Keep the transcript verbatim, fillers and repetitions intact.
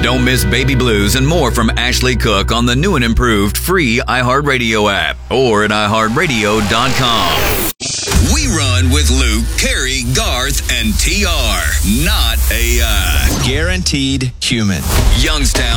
Don't miss Baby Blues and more from Ashley Cook on the new and improved free iHeartRadio app or at i heart radio dot com. We run with Luke, Carrie, Garth, and T R. Not A I. Guaranteed human. Youngstown.